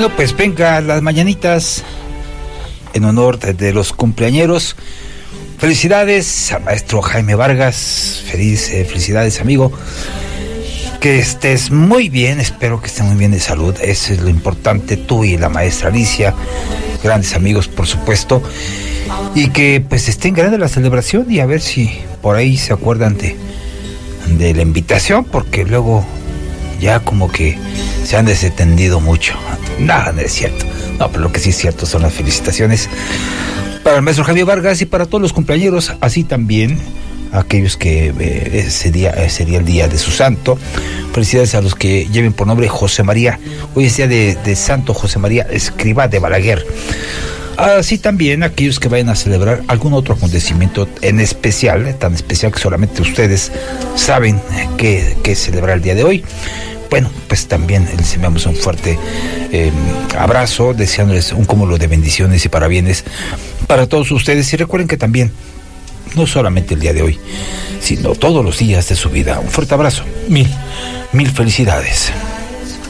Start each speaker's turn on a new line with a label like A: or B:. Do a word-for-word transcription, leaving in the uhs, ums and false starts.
A: Bueno, pues venga, las mañanitas en honor de, de los cumpleañeros. Felicidades al maestro Jaime Vargas. Feliz, eh, felicidades, amigo. Que estés muy bien, espero que estés muy bien de salud. Eso es lo importante, tú y la maestra Alicia, grandes amigos, por supuesto. Y que pues estén grande la celebración y a ver si por ahí se acuerdan de, de la invitación, porque luego ya como que se han desatendido mucho. Nada, no es cierto. No, pero lo que sí es cierto son las felicitaciones para el maestro Javier Vargas y para todos los cumpleañeros, así también aquellos que eh, ese día eh, sería el día de su santo. Felicidades a los que lleven por nombre José María. Hoy es día de, de Santo José María Escrivá de Balaguer. Así también aquellos que vayan a celebrar algún otro acontecimiento en especial, tan especial que solamente ustedes saben que, que celebrar el día de hoy. Bueno, pues también les enviamos un fuerte eh, abrazo, deseándoles un cúmulo de bendiciones y parabienes para todos ustedes. Y recuerden que también, no solamente el día de hoy, sino todos los días de su vida. Un fuerte abrazo. Mil, mil felicidades.